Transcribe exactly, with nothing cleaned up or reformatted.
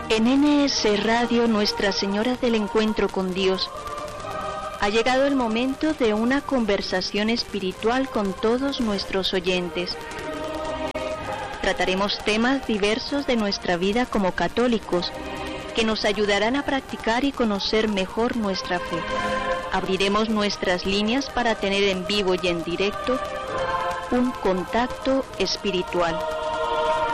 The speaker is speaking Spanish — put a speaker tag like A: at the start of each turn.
A: En N S Radio Nuestra Señora del Encuentro con Dios, ha llegado el momento de una conversación espiritual con todos nuestros oyentes. Trataremos temas diversos de nuestra vida como católicos, que nos ayudarán a practicar y conocer mejor nuestra fe. Abriremos nuestras líneas para tener en vivo y en directo un contacto espiritual.